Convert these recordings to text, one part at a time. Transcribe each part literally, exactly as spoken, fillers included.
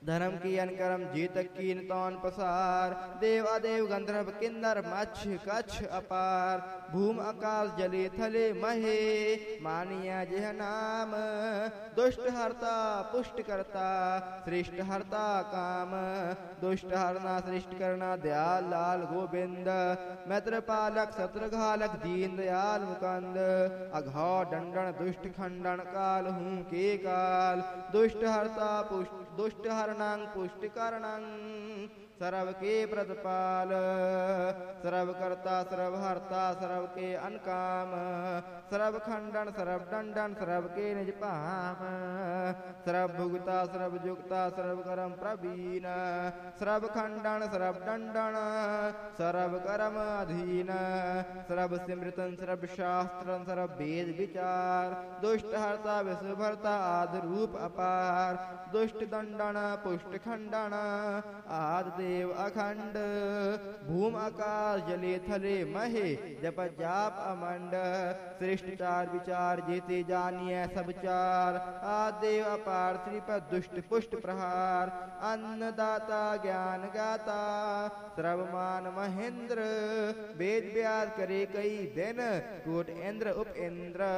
धर्म की अनकरम जीत कीन तौन पसार। देव अदेव गंधर्व किन्नर मच्छ कच्छ अपार। भूम आकाश जले थले महे मानिया जिह नाम। दुष्ट हरता पुष्ट करता श्रेष्ठ हरता काम। दुष्ट हरना श्रेष्ठ करना दयाल लाल गोविंद। मैत्र पालक सत्र घालक दीन दयाल मुकंद। अघौ दंडन दुष्ट खंडन काल हूँ के काल। दुष्ट हरता पुष्ट दुष्ट हरणं पुष्ट करणं सर्व के प्रतिपाल। सर्व करता सर्व हरता सर्व के अनकाम। सर्व खंडन सर्व दंडन सर्व के निज पाम। सर्व भुगता सर्व जुगता सर्व कर्म प्रवीण। सर्व खंडन सर्व दंडन सर्व कर्म अधीन। सर्व सिमृतन सर्व शास्त्रन सर्व वेद विचार। दुष्ट हरता विश्व भरता आदि रूप अपार। दुष्ट दंडन पुष्ट खंडन आदि देव अखंड। भूम आकाश जले थले महे जप जाप अमंड। श्रेष्ठ चार विचार जेते जानिए सब चार। आदेव अपार श्रीपद दुष्ट पुष्ट प्रहार। अन्नदाता ज्ञान गाता सर्वमान महेंद्र। वेद व्यास करे कई दिन कोट इंद्र उप इंद्र।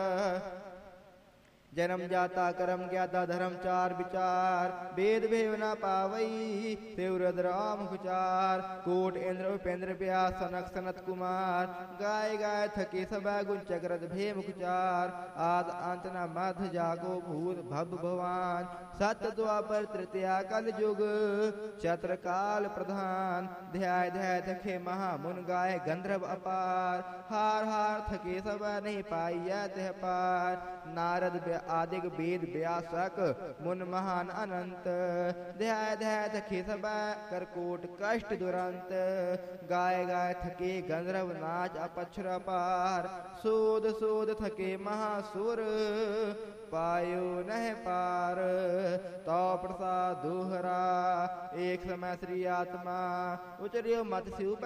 जन्म जाता कर्म ज्ञाता धर्म चार विचार। वेद भेव न पावई शिव रुद्र मुखचार। कोट इंद्र उपेंद्र व्यास सनक सनत कुमार। गाय गाय थके सब गुण चक्रत भे मुखचार। आद अंत न मध्य जागो भूत भव भवान। सत्य द्वापर तृतीया कल युग चत्र काल प्रधान। ध्याय ध्याय थके महामुन गाय गंधर्व अपार। हार हार थके सब नहीं पाइया तह पार। नारद आदिक वेद व्यासक मुन महान अनंत। ध्याय ध्याय थके सब करकोट कष्ट दुरंत। गाय गाय थके गंधर्व नाच अपक्षर पार। सोद सोद थके महासुर पायो नह पार। तो प्रसाद दोहरा एक समय श्री आत्मा उचरियो मत शिव